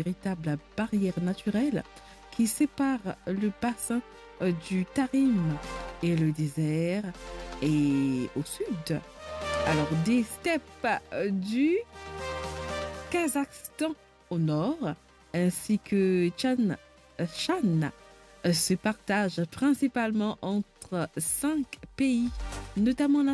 véritable barrière naturelle qui sépare le bassin du Tarim et le désert et au sud. Alors des steppes du Kazakhstan au nord ainsi que Shan se partagent principalement entre 5 pays, notamment la